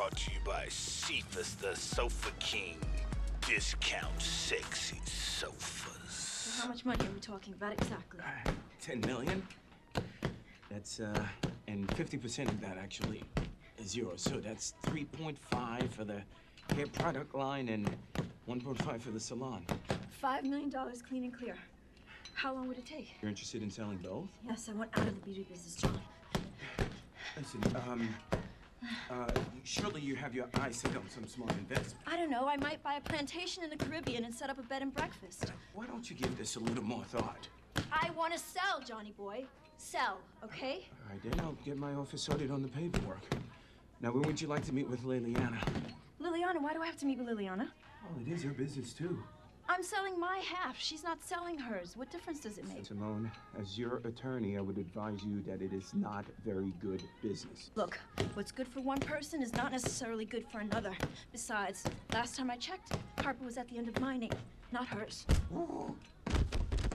brought to you by Cephas the Sofa King. Discount sexy sofas. So how much money are we talking about exactly? 10 million. That's, and 50% of that actually is yours. So that's 3.5 for the hair product line and 1.5 for the salon. $5 million clean and clear. How long would it take? You're interested in selling both? Yes, I want out of the beauty business, John. Listen, surely you have your eyes set on some smart investment. I don't know. I might buy a plantation in the Caribbean and set up a bed and breakfast. Why don't you give this a little more thought? I want to sell, Johnny boy. Sell, okay? All right, then I'll get my office started on the paperwork. Now, when would you like to meet with Liliana? Liliana? Why do I have to meet with Liliana? Oh, it is her business, too. I'm selling my half. She's not selling hers. What difference does it make? Simone, as your attorney, I would advise you that it is not very good business. Look, what's good for one person is not necessarily good for another. Besides, last time I checked, Harper was at the end of my name, not hers. Oh,